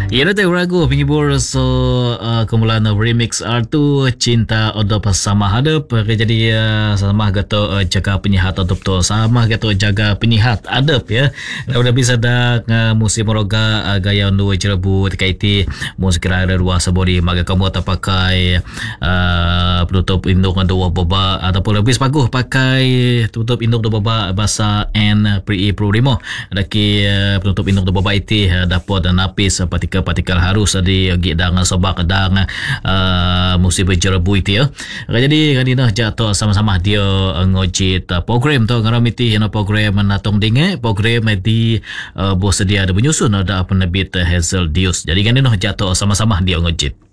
Ya dah tahu ragu penghibur so kumpulan remix R2 Cinta Odo Bersama Hadap jadi sama kata jaga penyihat betul sama kata jaga penyihat adab ya. Udah bisa dah musim roga gaya nu cerebu terkaiti musik ada dua sabori maka kamu tak pakai penutup indung dua boba ataupun lebih bagus pakai tutup indung dua boba bahasa N pre primo daki penutup indung dua boba itu dapat napis partikel harus di gidang sobak dang musim berjerebu itu ya. Jadi kan ini jatuh sama-sama dia ngojit program tu ngaramiti program natong dinge program di bos dia ada menyusun ada penerbit Hazel Dius. Jadi kan ini jatuh sama-sama dia ngojit.